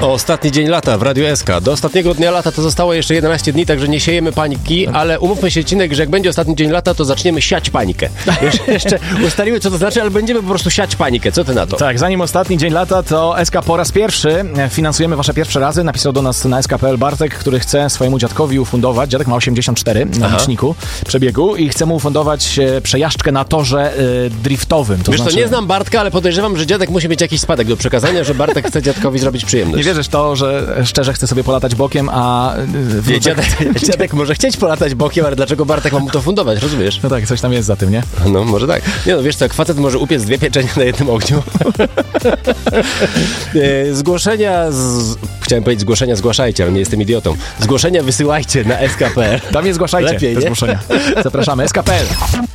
Ostatni dzień lata w Radiu SK. Do ostatniego dnia lata to zostało jeszcze 11 dni, także nie siejemy paniki, ale umówmy się, Cinek, że jak będzie ostatni dzień lata, to zaczniemy siać panikę. Jeszcze ustalimy, co to znaczy, ale będziemy po prostu siać panikę. Co ty na to? Tak, zanim ostatni dzień lata, to SK po raz pierwszy finansujemy wasze pierwsze razy. Napisał do nas na SK.pl Bartek, który chce swojemu dziadkowi ufundować, dziadek ma 84 na liczniku przebiegu i chce mu ufundować przejażdżkę na torze driftowym. Wiesz co, nie znam Bartka, ale podejrzewam, że dziadek musi mieć jakiś spadek do przekazania, że Bartek chce dziadkowi zrobić przyjemność. Nie wierzysz to, że szczerze chce sobie polatać bokiem, a... Dziadek może chcieć polatać bokiem, ale dlaczego Bartek ma mu to fundować, rozumiesz? No tak, coś tam jest za tym, nie? No, może tak. Nie no, wiesz co, jak facet może upiec 2 pieczenie na jednym ogniu. Chciałem powiedzieć zgłoszenia, zgłaszajcie, ale nie jestem idiotą. Zgłoszenia wysyłajcie na sk.pl. Tam je zgłaszajcie. Lepiej, te nie? zgłoszenia. Zapraszamy, sk.pl.